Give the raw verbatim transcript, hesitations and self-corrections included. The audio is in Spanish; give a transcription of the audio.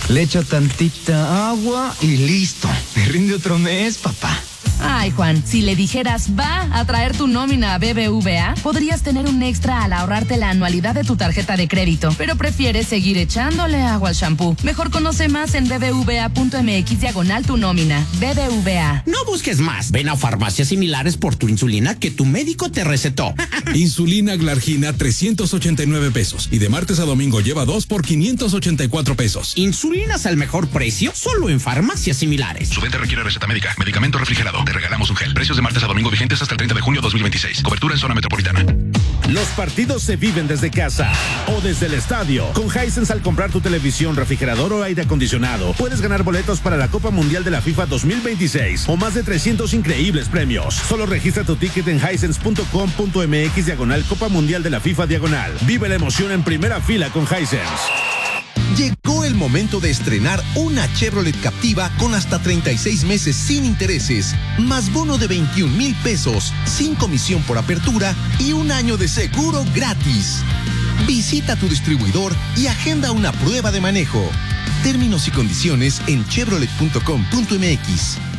Le echo tantita agua y listo. Me rinde otro mes, papá. Ay, Juan, si le dijeras va a traer tu nómina a B B V A, podrías tener un extra al ahorrarte la anualidad de tu tarjeta de crédito, pero prefieres seguir echándole agua al shampoo. Mejor conoce más en bbva.mx diagonal tu nómina. B B V A. No busques más. Ven a farmacias similares por tu insulina que tu médico te recetó. Insulina Glargina trescientos ochenta y nueve pesos y de martes a domingo lleva dos por quinientos ochenta y cuatro pesos. Insulinas al mejor precio solo en farmacias similares. Su venta requiere receta médica. Medicamento refrigerado. Te regalamos un gel. Precios de martes a domingo vigentes hasta el treinta de junio de dos mil veintiséis. Cobertura en zona metropolitana. Los partidos se viven desde casa o desde el estadio. Con Hisense, al comprar tu televisión, refrigerador o aire acondicionado, puedes ganar boletos para la Copa Mundial de la FIFA dos mil veintiséis o más de trescientos increíbles premios. Solo registra tu ticket en hisense punto com punto mx diagonal Copa Mundial de la FIFA diagonal. Vive la emoción en primera fila con Hisense. Llegó el momento de estrenar una Chevrolet Captiva con hasta treinta y seis meses sin intereses, más bono de veintiún mil pesos, sin comisión por apertura y un año de seguro gratis. Visita tu distribuidor y agenda una prueba de manejo. Términos y condiciones en chevrolet punto com punto mx.